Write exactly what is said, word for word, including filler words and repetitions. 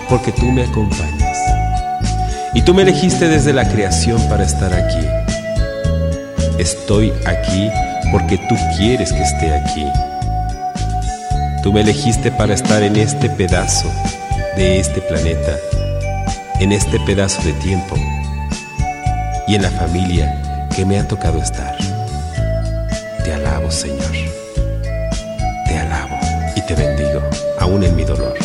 porque tú me acompañas. Y tú me elegiste desde la creación para estar aquí. Estoy aquí porque tú quieres que esté aquí. Tú me elegiste para estar en este pedazo de este planeta, en este pedazo de tiempo y en la familia que me ha tocado estar. Te alabo, Señor. Te alabo y te bendigo, aún en mi dolor.